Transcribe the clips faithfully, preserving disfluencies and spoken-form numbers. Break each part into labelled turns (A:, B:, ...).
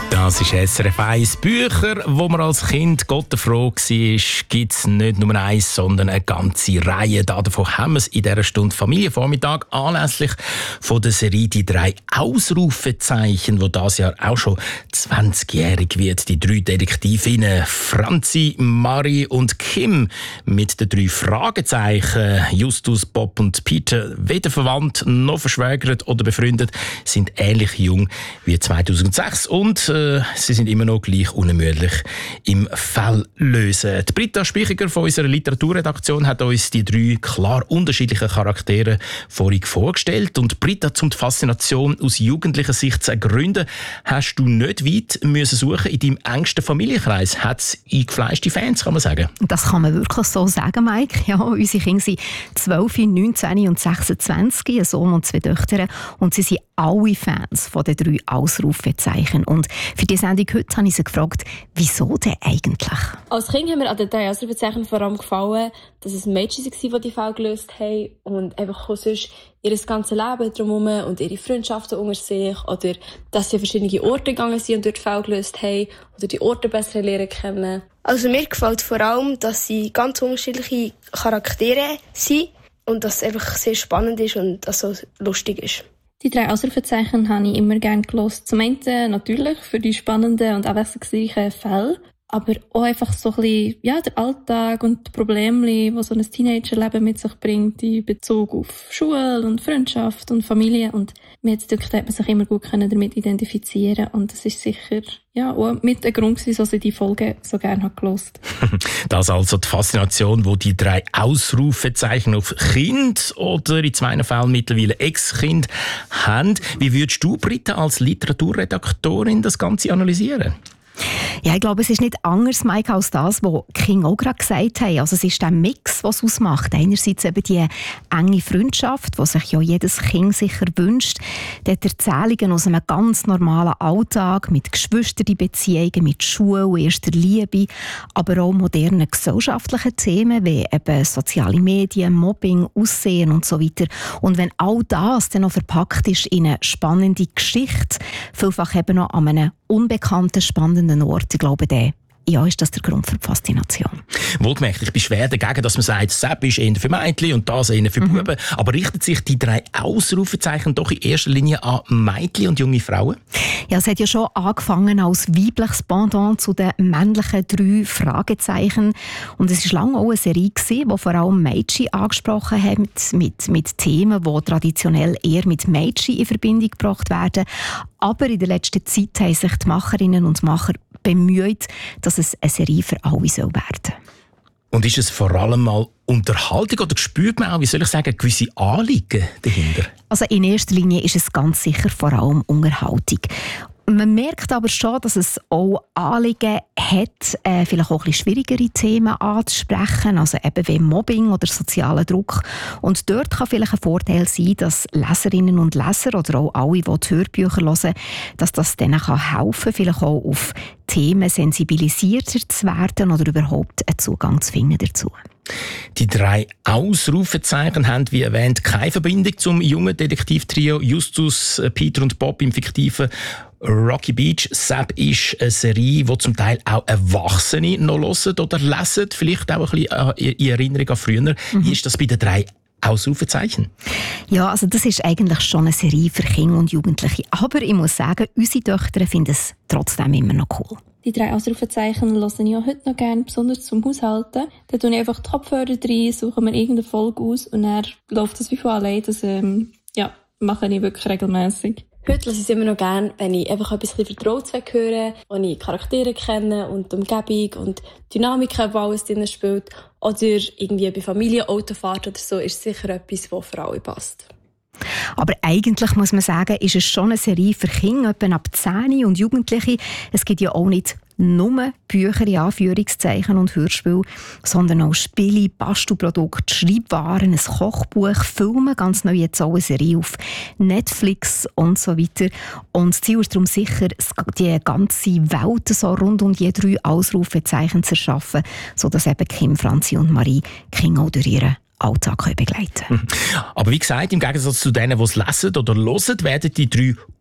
A: Das ist S R F eins. Bücher, wo man als Kind Gott froh war, gibt es nicht nur eins, sondern eine ganze Reihe. Davon haben wir es in dieser Stunde Familienvormittag anlässlich von der Serie «Die drei Ausrufezeichen», wo dieses Jahr auch schon zwanzigjährig wird. Die drei Detektivinnen Franzi, Marie und Kim mit den drei Fragezeichen. Justus, Bob und Peter, weder verwandt noch verschwägert oder befreundet, sind ähnlich jung wie zweitausendsechs und äh, sie sind immer noch gleich unermüdlich im Fall lösen. Die Britta Spichiger von unserer Literaturredaktion hat uns die drei klar unterschiedlichen Charaktere vorhin vorgestellt. Und Britta, um die Faszination aus jugendlicher Sicht zu ergründen, hast du nicht weit müssen suchen in deinem engsten Familienkreis. Hat es eingefleischte Fans, kann man sagen?
B: Das kann man wirklich so sagen, Mike. Ja, unsere Kinder sind zwölf, neunzehn und sechsundzwanzig, ein Sohn und zwei Töchter. Und sie sind alle Fans von den drei Ausrufezeichen. Und für die Sendung heute habe ich sie gefragt, wieso denn eigentlich?
C: Als Kind haben mir an den drei Ausrufezeichen vor allem gefallen, dass es Mädchen waren, die die Fälle gelöst haben und einfach sonst ihr ganzes Leben drumherum und ihre Freundschaften unter sich oder dass sie an verschiedene Orte gegangen sind und dort Fälle gelöst haben oder die Orte besser lernen kennen.
D: Also mir gefällt vor allem, dass sie ganz unterschiedliche Charaktere sind und dass es einfach sehr spannend ist und dass es so lustig ist.
E: Die drei Ausrufezeichen habe ich immer gerne gehört. Zum einen natürlich für die spannenden und abwechslungsreichen Fälle, aber auch einfach so ein bisschen, ja, der Alltag und die Probleme, die so ein Teenagerleben mit sich bringt, in Bezug auf Schule und Freundschaft und Familie. Und mir hat es gedacht, hat man sich immer gut damit identifizieren und das ist sicher ja, auch mit ein Grund gewesen, dass ich die Folge so gerne habe gehört.
A: Das ist also die Faszination, die die drei Ausrufezeichen auf Kind oder in zwei Fällen mittlerweile Ex-Kind haben. Wie würdest du, Britta, als Literaturredaktorin das Ganze analysieren?
B: Ja, ich glaube, es ist nicht anders, Mike, als das, was die Kinder auch gerade gesagt haben. Also es ist der Mix, was es ausmacht. Einerseits eben die enge Freundschaft, die sich ja jedes Kind sicher wünscht. Die Erzählungen aus einem ganz normalen Alltag mit Geschwisterbeziehungen, mit Schule, erster Liebe, aber auch modernen gesellschaftlichen Themen wie eben soziale Medien, Mobbing, Aussehen und so weiter. Und wenn all das dann noch verpackt ist in eine spannende Geschichte, vielfach eben noch an einem unbekannten, spannenden Ort, ich glaube, der, ja, ist das der Grund für die Faszination.
A: Wohlgemerkt, ich bin schwer dagegen, dass man sagt, das ist eher für Mädchen und das eher für Buben. Mhm. Aber richtet sich die drei Ausrufezeichen doch in erster Linie an Mädchen und junge Frauen?
B: Ja, es hat ja schon angefangen als weibliches Pendant zu den männlichen drei Fragezeichen. Und es war lange auch eine Serie, die vor allem Mädchen angesprochen hat, mit, mit Themen, die traditionell eher mit Mädchen in Verbindung gebracht werden. Aber in der letzten Zeit haben sich die Macherinnen und Macher bemüht, dass es eine Serie für alle soll werden.
A: Und ist es vor allem mal Unterhaltung oder spürt man auch, wie soll ich sagen, gewisse Anliegen dahinter?
B: Also in erster Linie ist es ganz sicher vor allem Unterhaltung. Man merkt aber schon, dass es auch Anliegen hat, äh, vielleicht auch ein bisschen schwierigere Themen anzusprechen, also eben wie Mobbing oder sozialer Druck. Und dort kann vielleicht ein Vorteil sein, dass Leserinnen und Leser oder auch alle, die die Hörbücher hören, dass das denen helfen kann, vielleicht auch auf Themen sensibilisierter zu werden oder überhaupt einen Zugang zu finden dazu.
A: Die drei Ausrufezeichen haben, wie erwähnt, keine Verbindung zum jungen Detektivtrio Justus, Peter und Bob im fiktiven Rocky Beach. Seb ist eine Serie, die zum Teil auch Erwachsene noch hören oder lesen, vielleicht auch ein bisschen in Erinnerung an früher. Mhm. Wie ist das bei den drei Ausrufezeichen?
B: Ja, also das ist eigentlich schon eine Serie für Kinder und Jugendliche. Aber ich muss sagen, unsere Töchter finden es trotzdem immer noch cool.
E: Die drei Ausrufezeichen höre ich auch heute noch gerne, besonders zum Haushalten. Da tue ich einfach die Kopfhörer rein, suche mir irgendeine Folge aus und dann läuft das wie von allein. Das ähm, ja, mache ich wirklich regelmässig.
C: Heute lasse ich es immer noch gerne, wenn ich einfach etwas Vertrautes höre, wo ich Charaktere kenne und die Umgebung und die Dynamiken, die alles drin spielt. Oder irgendwie bei Familienautofahrt oder so, ist es sicher etwas, das für alle passt.
B: Aber eigentlich muss man sagen, ist es schon eine Serie für Kinder, etwa ab zehn und Jugendliche. Es gibt ja auch nicht nur Bücher in Anführungszeichen und Hörspiele, sondern auch Spiele, Bastelprodukte, Schreibwaren, ein Kochbuch, Filme, ganz neu jetzt auch eine Serie auf Netflix und so weiter. Und das Ziel ist darum sicher, die ganze Welt so rund um die drei Ausrufezeichen zu erschaffen, sodass eben Kim, Franzi und Marie Kinder auch durch ihre Alltag begleiten können.
A: Aber wie gesagt, im Gegensatz zu denen, die es lesen oder hören, werden die drei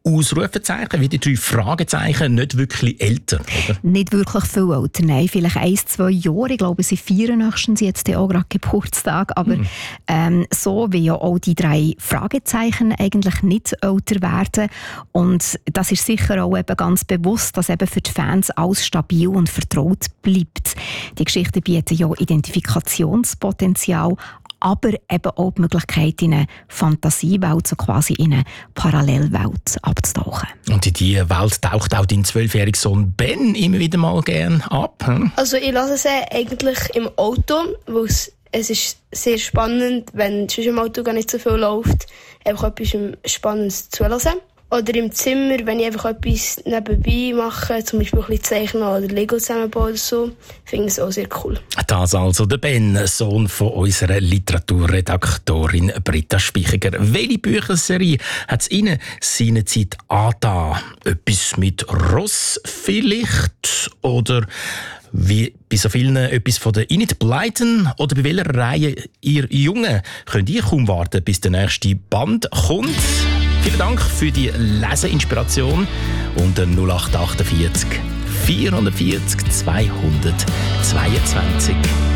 A: Ausrufezeichen, wie die drei Fragezeichen, nicht wirklich älter, oder?
B: Nicht wirklich viel älter, nein. Vielleicht ein, zwei Jahre. Ich glaube, sie feiern nächstens jetzt auch gerade Geburtstag. Aber mhm. ähm, so wie ja auch die drei Fragezeichen eigentlich nicht älter werden. Und das ist sicher auch eben ganz bewusst, dass eben für die Fans alles stabil und vertraut bleibt. Die Geschichten bieten ja Identifikationspotenzial, aber eben auch die Möglichkeit, in eine Fantasiewelt, so quasi in eine Parallelwelt abzutauchen.
A: Und in diese Welt taucht auch dein zwölfjähriger Sohn Ben immer wieder mal gerne ab? Hm?
D: Also ich lasse sie eigentlich im Auto, weil es, es ist sehr spannend, wenn es im Auto gar nicht so viel läuft, einfach etwas Spannendes zuhören. Oder im Zimmer, wenn ich einfach etwas nebenbei mache, zum Beispiel ein bisschen zeichnen oder Lego zusammenbauen oder so, finde ich das auch sehr cool.
A: Das also der Ben, Sohn von unserer Literaturredaktorin Britta Spichiger. Welche Bücherserie hat es Ihnen seinerzeit angetan? Etwas mit Ross vielleicht? Oder wie bei so vielen etwas von der Enid Blyton? Oder bei welcher Reihe ihr Jungen könnt ihr kaum warten, bis der nächste Band kommt? Vielen Dank für die Leseinspiration unter null acht acht vier vierhundertvierzig zweihundertzweiundzwanzig.